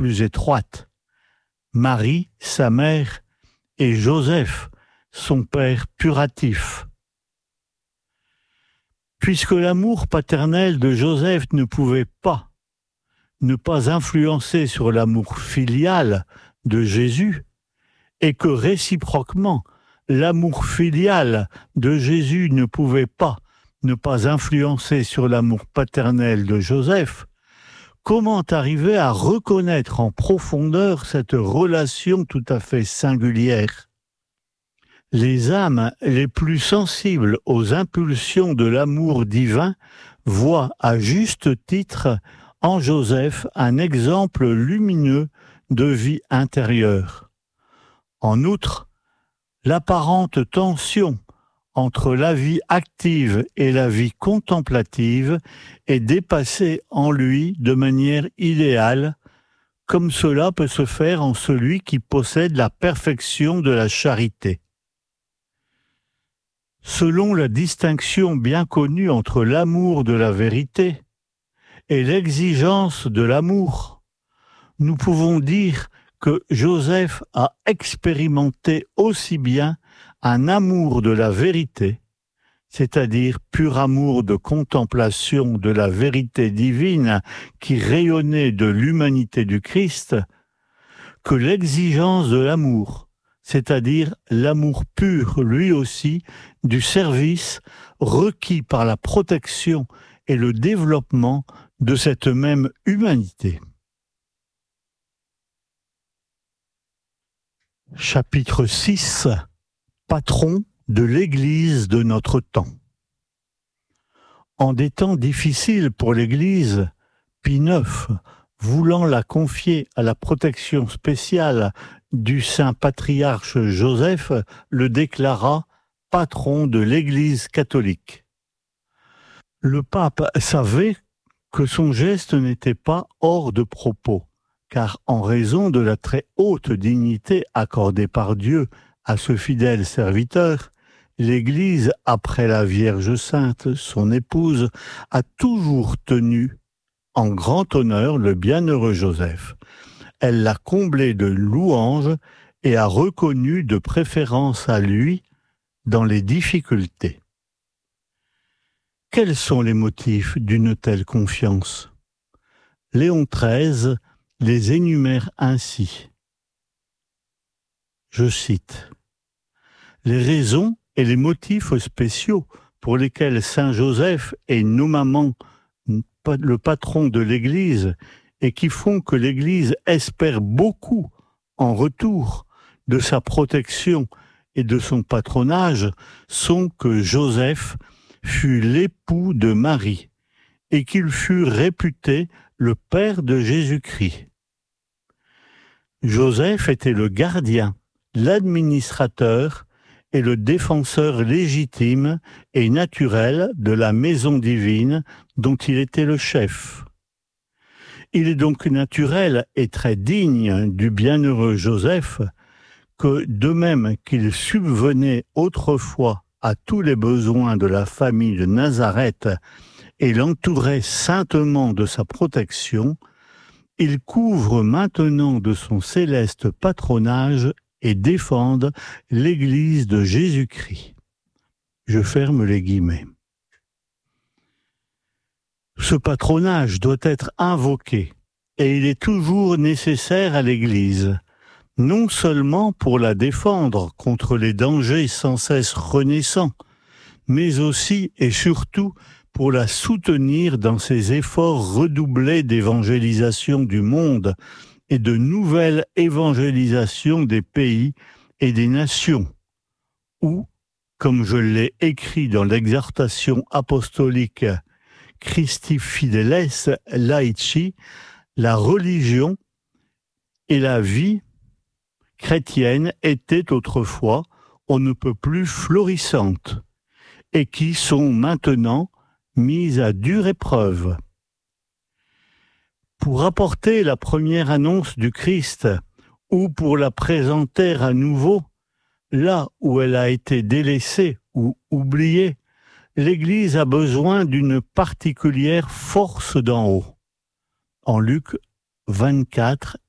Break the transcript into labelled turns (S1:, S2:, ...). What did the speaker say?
S1: plus étroite. Marie, sa mère, et Joseph, son père puratif. Puisque l'amour paternel de Joseph ne pouvait pas ne pas influencer sur l'amour filial de Jésus, et que réciproquement, l'amour filial de Jésus ne pouvait pas ne pas influencer sur l'amour paternel de Joseph, comment arriver à reconnaître en profondeur cette relation tout à fait singulière ? Les âmes les plus sensibles aux impulsions de l'amour divin voient à juste titre en Joseph un exemple lumineux de vie intérieure. En outre, l'apparente tension entre la vie active et la vie contemplative est dépassée en lui de manière idéale, comme cela peut se faire en celui qui possède la perfection de la charité. Selon la distinction bien connue entre l'amour de la vérité et l'exigence de l'amour, nous pouvons dire que Joseph a expérimenté aussi bien un amour de la vérité, c'est-à-dire pur amour de contemplation de la vérité divine qui rayonnait de l'humanité du Christ, que l'exigence de l'amour, c'est-à-dire l'amour pur, lui aussi, du service requis par la protection et le développement de cette même humanité. Chapitre 6. Patron de l'Église de notre temps. En des temps difficiles pour l'Église, Pie IX, voulant la confier à la protection spéciale du saint patriarche Joseph, le déclara patron de l'Église catholique. Le pape savait que son geste n'était pas hors de propos, car en raison de la très haute dignité accordée par Dieu à ce fidèle serviteur, l'Église, après la Vierge Sainte, son épouse, a toujours tenu en grand honneur le bienheureux Joseph. Elle l'a comblé de louanges et a reconnu de préférence à lui dans les difficultés. Quels sont les motifs d'une telle confiance ? Léon XIII les énumère ainsi. Je cite. « Les raisons et les motifs spéciaux pour lesquels Saint Joseph est nommément le patron de l'Église et qui font que l'Église espère beaucoup en retour de sa protection et de son patronage sont que Joseph fut l'époux de Marie et qu'il fut réputé le père de Jésus-Christ. Joseph était le gardien, l'administrateur et le défenseur légitime et naturel de la maison divine dont il était le chef. Il est donc naturel et très digne du bienheureux Joseph que, de même qu'il subvenait autrefois à tous les besoins de la famille de Nazareth et l'entourait saintement de sa protection, il couvre maintenant de son céleste patronage et défende l'Église de Jésus-Christ. Je ferme les guillemets. Ce patronage doit être invoqué et il est toujours nécessaire à l'Église, non seulement pour la défendre contre les dangers sans cesse renaissants, mais aussi et surtout pour la soutenir dans ses efforts redoublés d'évangélisation du monde et de nouvelle évangélisation des pays et des nations, où, comme je l'ai écrit dans l'exhortation apostolique Christi Fideles Laici, la religion et la vie chrétienne étaient autrefois on ne peut plus florissantes et qui sont maintenant mises à dure épreuve. Pour apporter la première annonce du Christ ou pour la présenter à nouveau, là où elle a été délaissée ou oubliée, l'Église a besoin d'une particulière force d'en haut. En Luc 24